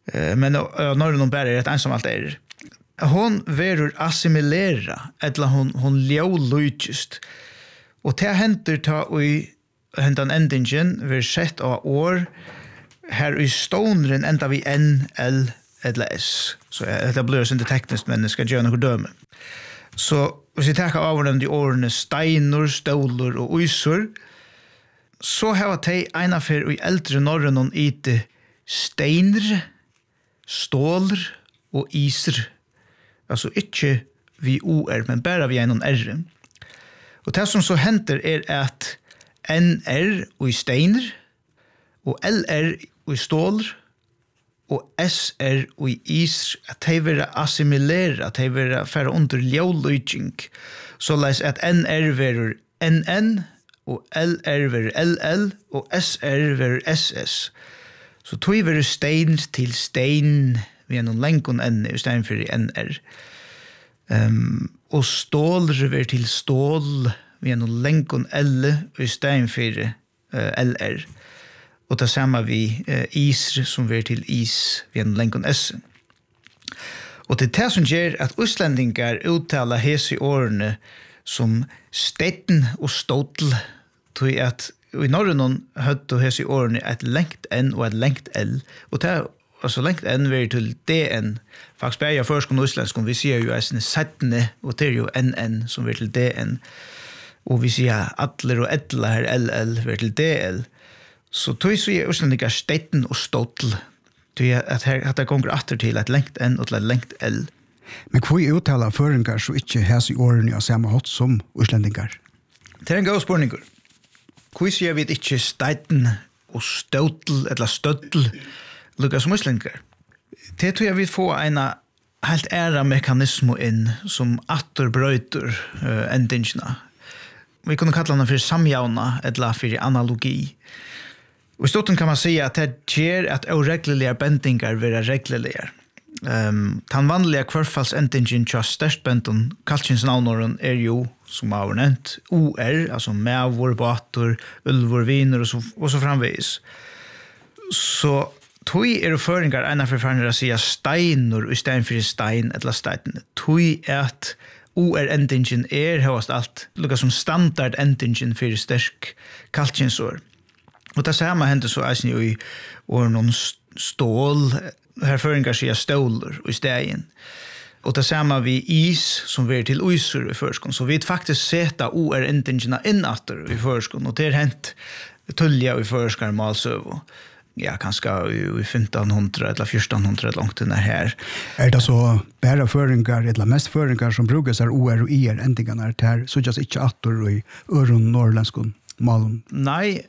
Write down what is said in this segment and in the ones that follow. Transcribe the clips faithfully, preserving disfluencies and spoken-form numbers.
Uh, men uh, når hon bara är ett ensamt är. Hon verur assimilera, eller hon hon ljolujist. Och det händer ta i hentan endingen ver sett av år här i stonren ända vi N, L eller S. Så det blir inte tekniskt, men det ska göra något döme. Så hvis vi tar av de årene steiner, ståler og uysor, så har de ena for i eldre norren og ite steiner, ståler og iser. Altså ikke vi O-er, men bare vi en R. Og det som så henter er at N R og i steiner, og L R og i ståler, og S R og i is, at de vil assimilere, at de vil fære under ljoløyking, så leis at N R vil N N, og L R vil L L, og S R vil S S. Så tog vil stein til stein, vi er noen lenkon N i stein for N R. Um, og stål vil til stål, vi er noen lenkon L i stein for uh, L R. Og det samme vi eh, is som vi er til is ved en lenkon S. Og det er det som gjør at utlendingar uttaler hese i årene som stetten og ståtel, tror jeg at i Norge høtte hese i årene et lengt N og et lengt L. Og det er altså lengt N vi er til D N. Faktisk bare jeg først og utlendskon, vi sier jo eisne settene, og det er jo N N som vi er til D N. Og vi sier atler og etler her L L vi er til D L. Så tog så er utlendingar stetten og ståtel. Tog jeg at her at det gonger atter til et lengt N og til et lengt L. Men hva er uttala føringar så ikke hæs i årene av samme hatt som utlendingar? Det er en god spørninger. Hva sier vi ikke stetten og ståtel eller støttel lukka som utlendingar? Det tror jeg vi får en helt æra mekanismo inn som atter brøyter uh, endingene. Vi kunne kalla den for samjauna eller for analogi. Og i stotten kan man säga att det ger att oreglerliga bendingar vara regleliga. Um, den vanliga kvarfallsendingen till störstbenden, kalkins navnoren är ju, som har nämnt, O R, alltså mävor, bator, ulvor, viner och så, och så framvis. Så tog är det föringar ena förfärande att säga steiner istället för stein eller stein. Tog är att O R-endingen är högast allt, lukka som standard-endingen för störk kalkinsår. Og det samme hendte så eisen jo i år noen stål, her føringar sier ståler i stegen. Og det samme vi is som vi er til uysur i førskon. Så vi er faktisk seta O R-endingene innatter i førskon, og det er hent tullja i førskar malsøv. Ja, kanskje i femtonhundra eller fjortonhundra långt inn her. Er det så bare føringar, eller mest føringar som brukes er O R og I R-endingene her, så just ikke atter i øron norrlenskon malen? Nei,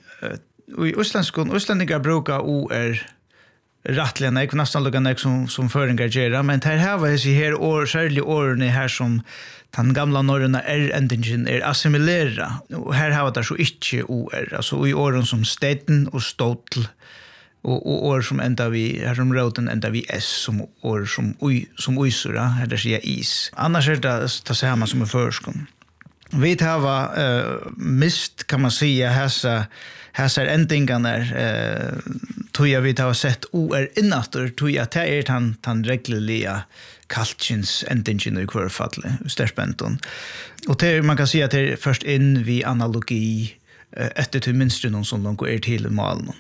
i Østlandskon, Østlandingar brukar O R rattliga nek, nästan lukka nek som, som føringar gjerra, men her har vi her år, særlig årene her som den gamla norrøna R-endingen er assimilera, og her har vi der så ikke O R, altså i åren som steden og ståtel, og, og år som enda vi, her som råden enda vi S, som år som, ui, som uysura, her der sier is. Annars er det det samme som i førskon. Vi har uh, mist, kan man säga, hessa hessa endingarna eh tror jag vi har sett O R innatter, tror jag att det är han han regleliga kalkins endingen i kvarfalle stärpenton. Och det man kan säga att det är först in vi analogi efter till minstren som de går till malen.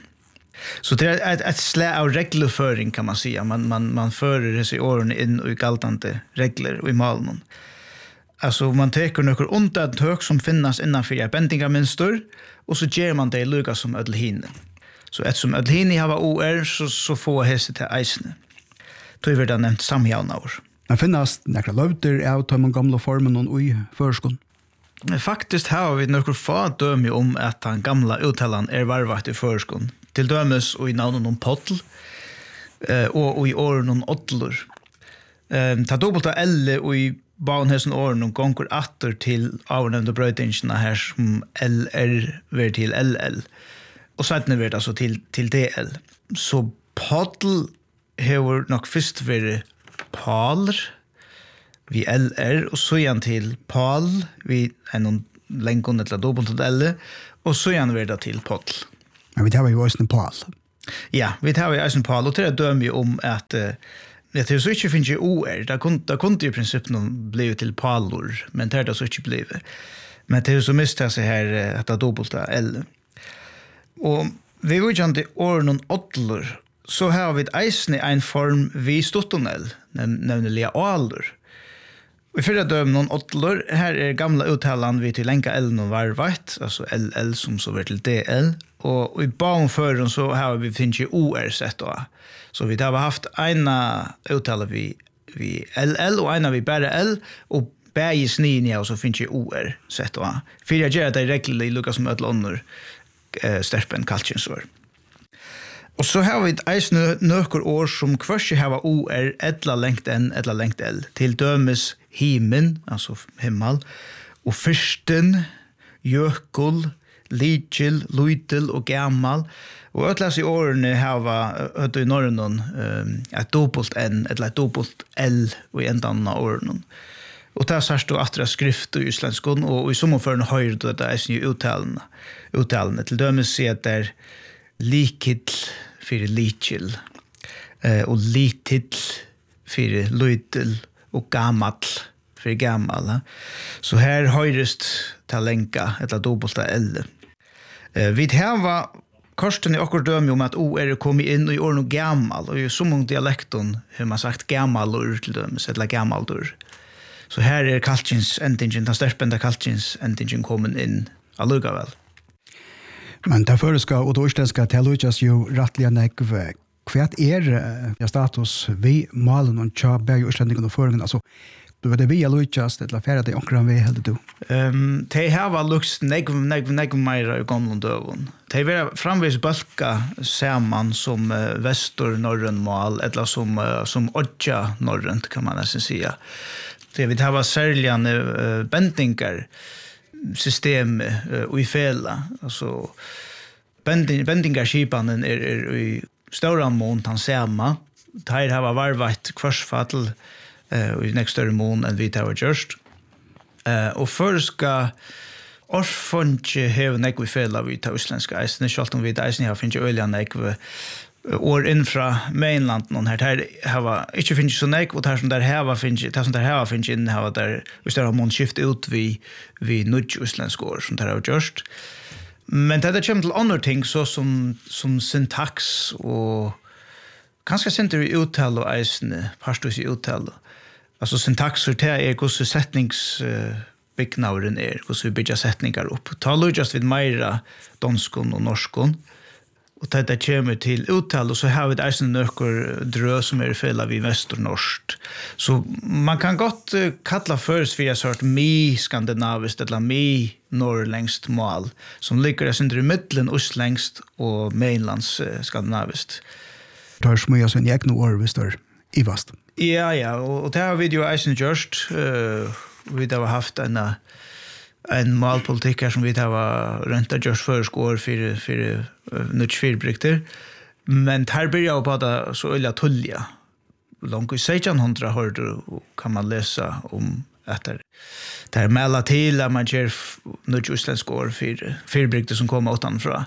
Så det är ett, ett slä av regelföring kan man säga. Man man man förer det sig åren in i galtande regler i malen. Alltså man tar några undantag som finnas innanför bendingarmönster och så ger man det lugga som ödelhine. Så eftersom ödelhine har O R så, så får hästet till eisne. Då är det nämnt samjavnaur. Men finnas några löfter av de gamla formen och i förskon? Faktiskt har vi några få döme om att den gamla uttalan är varvat i förskon. Till dömes och i navnen om pottel eh, och, och i åren om åttlor. Eh, ta dubbelta L och i baunhesen åren og gonger atter til avnevnte brøytingene her som L R ver til L L. Og sedan ver det altså til, til D L. Så paddel hever nok først vært paler vi L R, og så igjen til pal vi en lenkon eller dobbelt til L, og så igjen ver det til paddel. Men vi tar jo også en pal. Ja, vi tar ju Eisen Paul och det dömer ju om att uh, jag tror så inte finns ju O R. Det kunde det kunde i princip någon bli till Paulor, men det har det så inte blivit. Men det är så misstag sig här att det dubbelta L. Och vi vill ju inte år någon åttlor, så har vi Eisen i en form vi stottonell, nämligen alor. Vi förra döm någon åttlor, här är gamla uttalan vi till länka L någon varvat, alltså L L som så blir till D L. Och i barnfören så har vi finns ju O R sett då. Så vi har haft ena uttala vi vi L L och ena vi bara L och bäge snina och så finns ju O R sett då. För jag gör det regligt Lucas som ett lånor eh sterpen kalchinsor. Och så har vi ett Eisen nökor år som kvörse har O R ettla längt N ettla längt L till dömes himen, alltså himmel, och fyrsten, jökul, Lidgil, Luitel og Gammal. Og ötlas i årene hava ötla i norrnån um, et dubbelt N, eller et dubbelt L i endan av årene. Og det er særst og atra skrift i islandskon, og i sommerføren høyre det er i uttalene. Uttalene til dømes sier at det er likhill for Lidgil, uh, og litill for Luitel, og Gammal for Gammal. Så her høyrest til lenka, eller dubbelt L. Uh, vi har korsten i okkur dømi om at O er kommet inn og i år noe gammal, og i så mange dialekton har man sagt gammalur til dømes, eller gammaldur. Så her er kalkins endingen, den sterpenda kalkins endingen kommet inn allugavel. Men det føreska og det årstenska teologias jo rattliga nekv. Hva er ja, status vi malen og tja bæg og årstendingen og føringen, altså du vet det vi er lukkast, eller færre det omkring vi heldig du? Um, de har lukst negv, negv, negv meira i gamle døven. De vil framvis balka saman som uh, vestor norrøn mal, eller som, uh, som odja norrønt, kan man nesten säga. De vil ha særligane uh, bendingar system uh, i fela. Altså, bending, bendingarskipanen er, er i større mån han sama. De har varvat kvarsfattel Uh, i next større mån enn vi tar var gjørst. Uh, og først skal orfonje heve nekve fela vi tar islandska eisen, selv om vi tar eisen har finnes øyla nekve år innfra mainland noen her. Her har ikke finnes så nekve, og det som der heva finnes, det som der heva finnes inn, heva der i større mån skift ut vi, vi nudj islandska år som tar var gjørst. Men det kommer til andre ting, så som, som syntax og kanskje sinter i uttale og eisene, parstus i uttale. Altså syntaxer til er hvordan setningsbyggnauren er, hvordan vi bygger setningar opp. Ta lujast vid meira donskon og norskon, og dette kommer til uttale, og så har vi det eisende nøkker drø som er fela vid vestornorskt. Så man kan godt uh, kalla først for en sort mi-skandinaviskt eller mi-norrlängst mål, som ligger der i middelen ostlengst og mainlands uh, skandinaviskt. Tar smøya sin egne år hvis det er i vast. Ja, ja, og, og det har vi jo eisen gjørst. Uh, vi har haft en, en malpolitikk her som vi har rønt av gjørst før skår for, for uh, nødt fyrbrykter. Men her blir jeg på det så øyla tullja. Langt i sextonhundra har du, kan man lese om etter. Det er melda til at man gjør nødt islandsk år for fyrbrykter som kommer utanfra.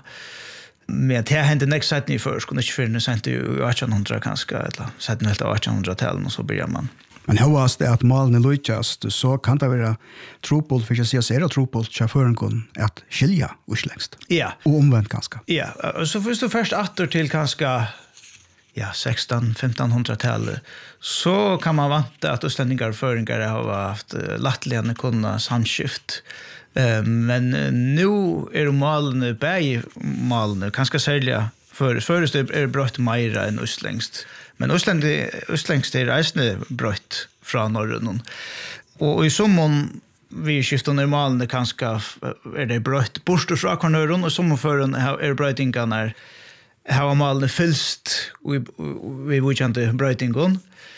Men det hände nästa sätt i först kunde inte förrän sent i artonhundra kanske eller sätt helt av artonhundra-talen och så börjar man. Men hur det att malen är lukkast, så kan det vara tropult, för jag säger så är det tropult chauffören kan att skilja uslängst. Ja. Och omvänt ganska. Ja, så först och först åter till kanske ja, sexton femtonhundra-talet så kan man vanta att utlänningar och föringar har haft lattliga kunna samskift. Uh, men uh, nu är malene bäge malene kanske sälja för först är er brott mera än östlängst. Men östlängst östlängst är reisne brott från norrön. Och i sommon vi skiftar normalen kanske är det brott bort från kornöron och sommarfören är brottingarna har malene fylst vi vi vill inte brottingon.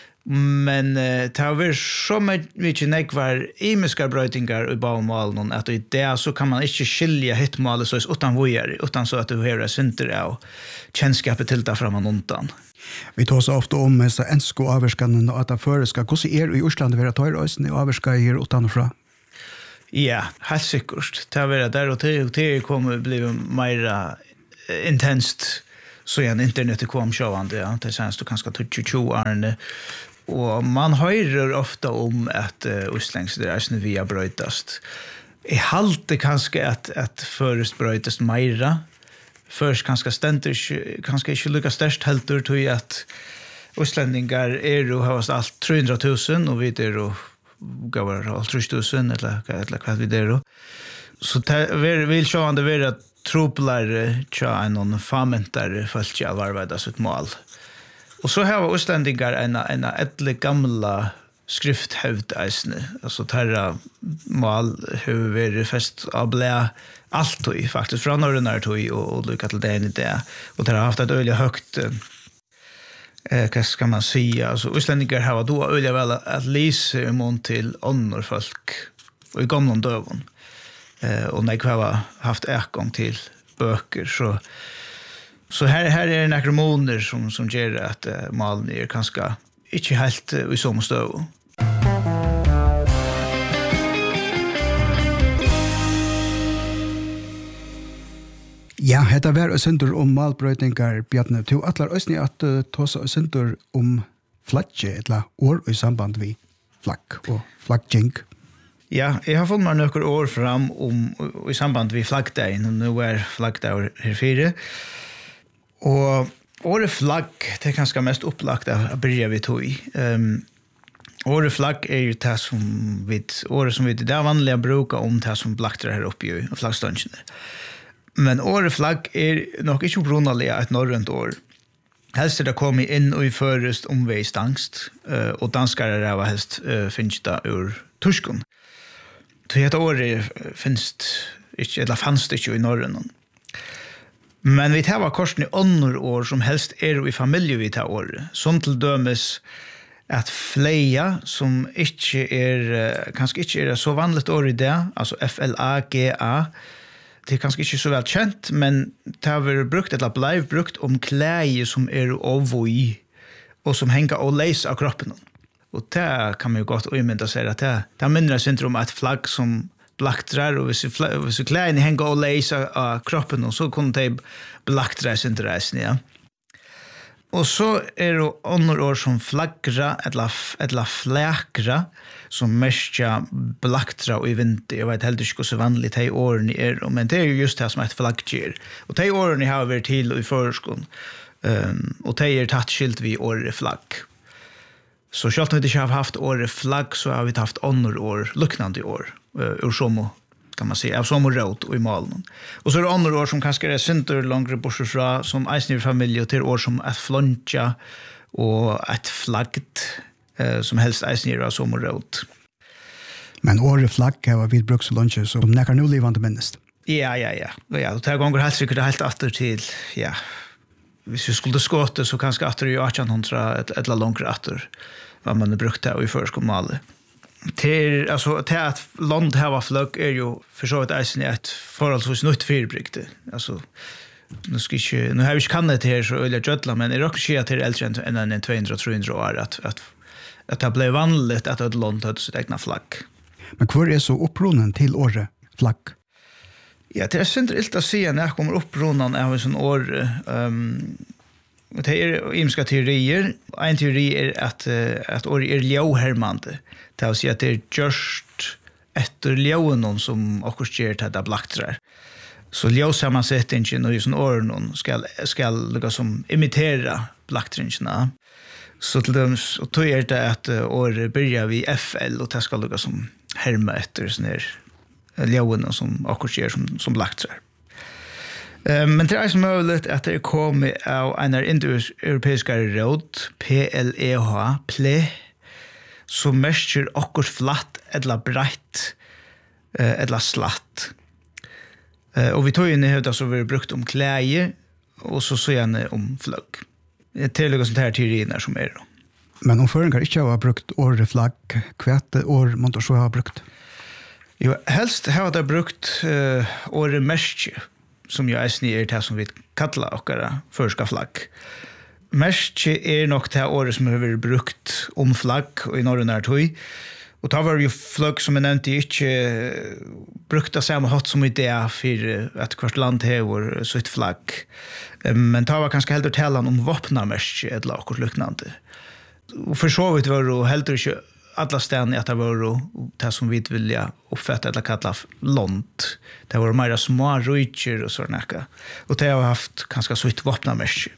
Men uh, det har vært så mye nekvar imiska brøytingar i bavmalen at i det så kan man ikke skilja hittmalet så utan vujer, utan så at du hører sinter av kjennskapet til det framan undan. Vi tar så ofta om med ensko avverskanden og at det føreska. Hvordan er det i Osland å være tøyreisen i avverska her utanfra? Ja, helt sikkert. Det har vært der og til, og til kommer bli mer intenst så är internet kom sjövande, ja, det känns då ganska tjugo år. Och man hör ofta om att uh, utlängsreisen via brötast. Jag halte kanske att att först brötast mera. Först kanske ständer kanske inte lyckas störst helt ur till att utlänningar är och har allt trehundratusen och vi är och gavar allt tretusen eller eller vad vi där då. Så vi vill sjå om det är att troplare tja någon famentare fast jag var vad det mål. Och så har utlänningar en en äldre gamla skrifthävdäsne, alltså terra mål hur vi fest av blä allt och faktiskt från norrnar tog och lucka till det det och det har haft ett öliga högt eh vad ska man säga, alltså utlänningar har då öliga väl att läsa imon till andra folk och i gamla dövon eh och när jag har haft ergång till böcker så så här här är några månader som som ger att uh, malen är ganska inte helt uh, i samma stöv. Ja, hetta var og syndur om malbrøytingar, Bjarne. Du atlar øsni at uh, tåsa og syndur om flagge, eller år i samband vi flagg og flagging. Ja, jeg har fått meg noen år fram om, i samband vi flaggdagen, og nå er flaggdag her fire. Og året flagg, det er kanskje mest opplagt av byrja vi tog i. Um, året flagg er jo det som vi, året som vi, det er vanlige bruker om det som blakter her oppe i flaggstønsene. Men året flagg er nok ikke opprunnelige et norrønt år. Helst er det kommet inn og i førest omveistangst, uh, og danskere er av helst uh, finnes det ur Torskon. Så dette året finnes ikke, eller fanns det ikke i norrønt. Men vi tar korsen i andre år som helst er i familie vi tar året. Som til dømes at fleia som ikke er, kanskje ikke er så vanligt år i det, altså F L A G A, det er kanskje ikke så vel kjent, men det har vært brukt, eller blei brukt om klæge som er ovoi, og som henger og leis av kroppen. Og det kan man jo godt umynda seg at det, det minner syndrom at flagg som blaktrar, og hvis, hvis klæene henger og leis av kroppen, så kunne de blaktra syndreisen, ja. Og så er det andre år som flaggra, eller, eller flækra, som mestja blaktra og i vinter. Jeg vet heller ikke så vanlig de årene er, men det er jo just det som et flaggger. Og de årene har vært til i førskolen, um, og de er tatt skilt vi året flagg. Så selv om vi ikke har haft året flagg, så har vi haft andre år, luknande år, uh, ur somo, kan man säga, av som råd och i malen. Och så är det andra år som kanske är synter långre bort fra, som eisner familj, och till år som ett floncha och ett flaggt, eh, som helst eisner av som råd. Men året flagg har vi brukt så lunch så de näkar nu livande minst. Ja, ja, ja. Ja, och det här gånger helt säkert helt åter till, ja, hvis vi skulle skåta så kanske åter i artonhundra ett ett långre åter vad man har brukt det i förskolan. Till alltså till att land har flög är ju för så att är ett förhållsvis nytt fyrbrygte. Alltså nu ska ju nu har vi kan det här så eller jötla men det råkar ske att det är äldre än en tvåhundra trehundra år att att att det blev vanligt att ett land hade sitt egna flagg. Men kvar är så upprunnen till året flagg? Ja, det är synd ilt att se när jag kommer upprunnen av en sån år um, det är imska teorier. En teori är att att år är ljóhermande. Det vill säga att det är just efter ljónen som också ger till det blaktrar. Så ljósammansättningen och i sån år ska ska lika som imitera blaktringarna. Så till dem och då är det att år börjar vi F L och det ska lika som härma efter sån här ljónen som också ger som som blaktrar. Men det er så möjligt att det kommer av en europeiska råd, P L E H, P L E, som mestjer okkur flatt eller brett eller slatt. Och vi tog in i huvud så vi har brukt om kläge och så så gärna om flagg. Det är liksom här teorierna som är då. Men om föringar inte har brukt året flagg, kvart år man då så har brukt? Jo, helst har det brukt uh, året mestjer, som ju är snir det som vi kallar okkara förska flagg. Mest är nog det året som har varit brukt om flagg och i norröna tog. Och då var ju flög som jag nämnde inte brukta samma hot som idé för att kvart land har sitt flagg. Men det var kanske helt talan om vapnamärk eller något liknande. Och för så vitt var det helt inte alla städer att det var det som vi vilja uppfatta eller kalla lont. Det var mer små rujtjer och sådana. Och det har haft ganska sitt vapnamärk.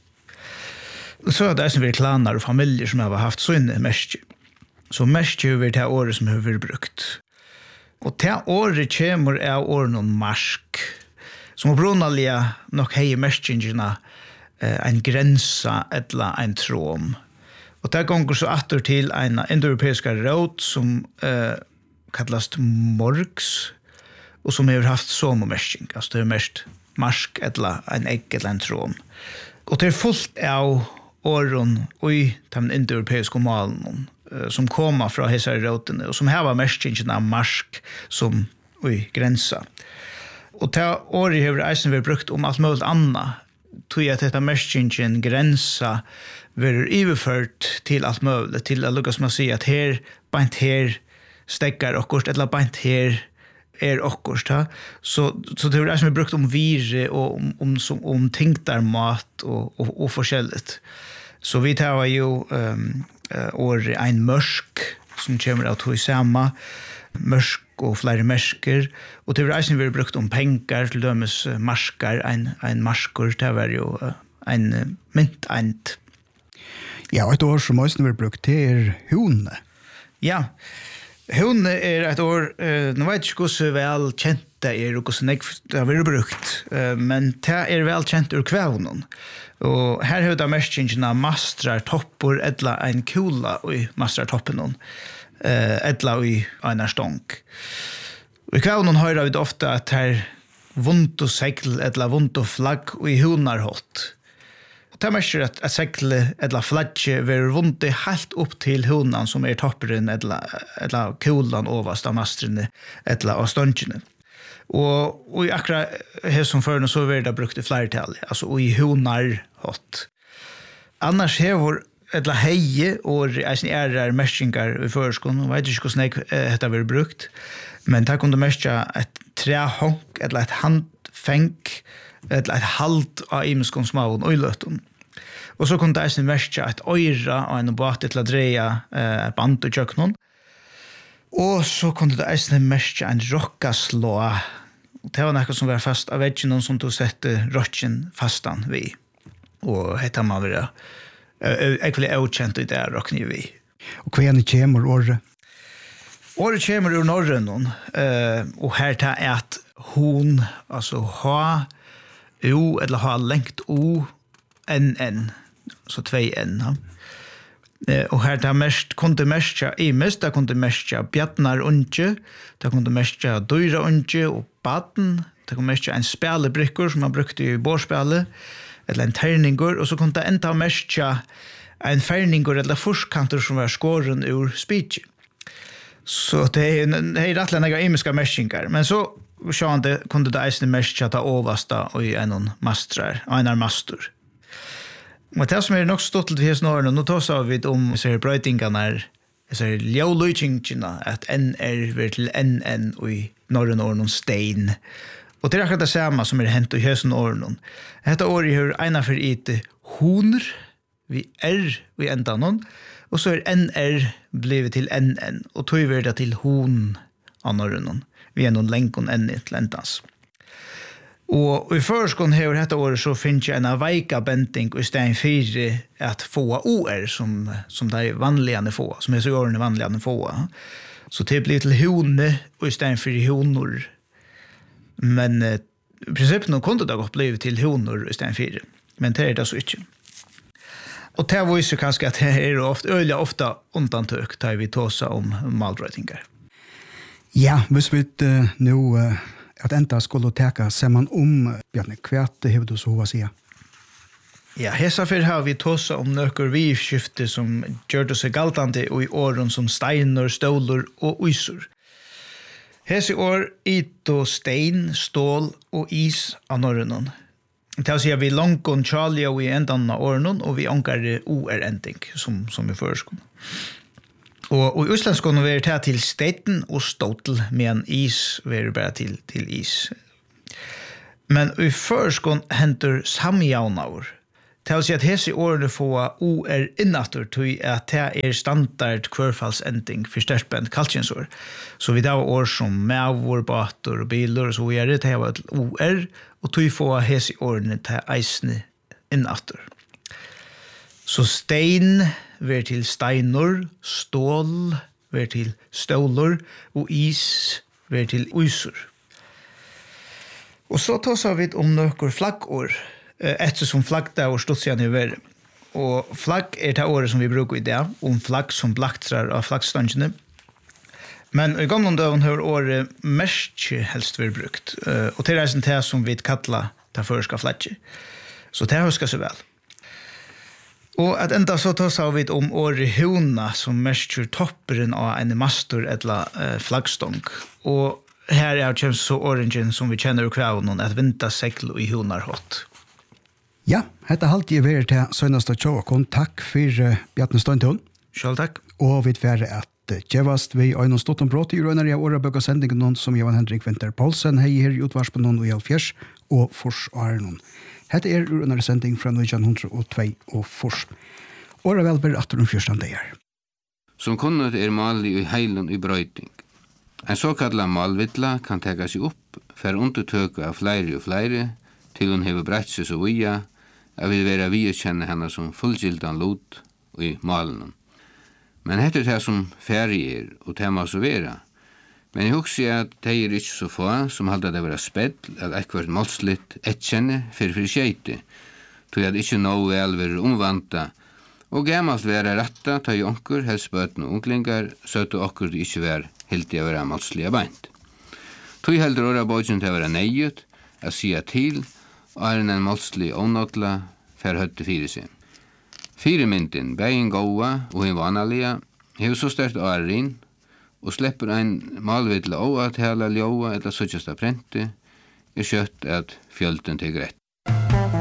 Och så är det som vi klanar och familjer som har haft sådana märk. Så mest har vi det året som har vært brukt. Og det året kommer av året noen marsk, som opprinnelig nok har i mestingene eh, en grensa eller en tråm. Og det går så atter til en indoeuropeisk råd som eh, kallas morgs, og som har haft sommermesting, altså det er mest marsk eller en egg eller en tråm. Og det er fullt av åren i den indoeuropeiske malen, som kommer fra hese rådene, og som har mestingen av marsk som oi, grensa. Og til året har eisen vært brukt om alt mulig annet, tog jeg at dette mestingen grensa blir overført til alt mulig, til å lukke som å si at her, beint her, stekker okkurst, eller beint her er okkurst. Så, så det har eisen vært brukt om vire, og om, om, om, om tingtar mat, og, og, og forskjellet. Så vi tar jo um, or ein mørsk som kommer av to i samme mørsk og flere mersker og det var eisen vi har brukt om penger til dømes marskar ein, ein marskor det var jo ein mynteind. Ja, og et år som eisen vi har brukt det er hone. Ja, hone er et år uh, nå vet jeg ikke hvordan vel kjent det er og hvordan det har vært brukt uh, men det er vel kjent ur kvævnen. Og her har vi mestingen av mastrar toppor edla en kula i mastrar toppen eh, edla i en stång. Og i kvævnen høyrer vi ofta at her vondt og segl edla vondt og flagg og i hunar hot. Og det er mest at, at segl edla flagge vil vondt helt opp til hunan som er topperen edla, edla kulan overast av mastrene edla av stångene. Og, og i akkurat her som før så var det brukt i flertall, altså i hunar hot. Annars her var et la heie og eisen ærer mestingar i føreskånd, og vet ikke hvordan jeg dette var brukt, men det kunne mestinga et trehånk, eller et handfenk, eller et halvt av imenskånd smaven og i løtten. Og så kunne det eisen mestinga et øyra og en båt til å dreie eh, band og kjøknen. Og så kunne det eisen mestinga en rockaslå. Det var noe som var fast av veggen som du sette rocken fastan vi. Og hette man være egentlig avkjent i det rockne vi. Og hva er det kommer året? Året kommer ur norren, uh, og her tar jeg at hun, altså ha, o, eller ha lengt o, n, n, så tvei n. Uh, og her tar mest, kunde mest i mest, det kunde mest bjarnar unge, det kunde mest dyra unge og baden, det kunde mest en spjalebrikker som man brukte i bårspjale, eller en terningur, og så kunde det enda mest en ferningur eller forskanter som var skåren ur speech. Så det er, det er rettelig nega imiska mestingar, men så sjåan det kunde det eisne mest ta oversta og i en mastrar, einar mastur. Og det som er nok stått til hos Norge, nå tar vi om disse brøytingene her, disse ljøvløytingene, at N er ved til N N og i Norge Norge stein. Og det er akkurat det samme som er hent i hos Norge. Dette året har ena for it honer, vi er i enda noen, og så er N R blevet til N N, og tog vi det til hon av Norge. Vi er noen lenkon N til endans. Og i førskånd her dette året så finnes jeg en veika benting i stedet for at få O R som, som det er vanlige få, som er så årene vanlige få. Så det blir til hone og i stedet for honor. Men eh, i prinsippet nå kunne det godt bli til honor i stedet for, men det er det så ikke. Og det viser kanskje at det er ofte, øyelig ofte undantøk da vi tåser om malrøytinger. Ja, hvis vi uh, nå uh, at enda skulle teka ser man om Bjarne Kvæte har du så hva sier? Ja, hesa fyrir har vi tåsa om nøkker vivskifte som gjør det seg galtande og i åren som steiner, ståler og uisur. Hese år ito stein, stål og is av norrønnen. Det vil si at vi langkon Charlie og i endan av åren og vi ankar O R-ending som, som vi foresker. Og, og i Østland skal vi ta til steiten og ståtel, men is vil bare til, til is. Men i førskån henter samjavnaver. Det vil si at hese årene får O er innatter til at det er standard kvørfallsending for størspent kalkjensår. Så vi tar år som mævor, bater og biler og så videre, det er O er, og til får hese årene til eisene innatter. Så stein ver til steinor, stål ver til stålor, og is ver til uisur. Og så tar vi om nøkker flaggår, ettersom flagg det og stått i verden. Og flagg er det året som vi bruker i det, om flagg som blaktrar av flaggståndene. Men i gamle døven har året mest helst vært brukt, og til reisen til som vi kallar det førska flagget. Så det husker seg vel. Og at enda så tar vi om året hona som mest topperen av en master eller uh, flaggstång. Og her er det så orangen som vi kjenner i kvævnen, at vinta segl i honar hot. Ja, dette er alltid vært til Søgnast og Tjåkon. Takk for uh, Bjartne Støyntån. Selv takk. Og vi tverre at uh, Gjevast vi Øynon Stotton Brått i røyner av året sendingen noen som Johan Henrik Winter Poulsen hei her i utvarspen noen og Hjelfjers og Fors Arnon. Hette er røyner sending fra nitton oh two og Fors. Året vel ber atter om fyrstand det er. Som kunnet er malig i heilen i brøyting. En såkallet malvittla kan tega seg opp for undertøke av flere og flere til hun hever brett seg så via jeg vil være vi å kjenne henne som fullgildan lot i malen. Men hette det som ferie er, og det må så være. Men jeg husker at det er ikke så få som halda det være spedd at ekkert målslitt etkjenne for for skjeite, tog at ikke noe vel være omvanta, og gammalt være retta ta i onker, helst bøten og unglingar, så at okkur det ikke være helt i å være målslige beint. Tog heldur åra bøtjen til å være nøyut, å sia til, og er en målslig ånåtla for høtte fire sin. Fire mynden, begin gåa og en vanalige, hever så stert åren, og slipper ein malvidla å at hela ljóa eller suttjasta prente, er kjøtt at fjölden til grett.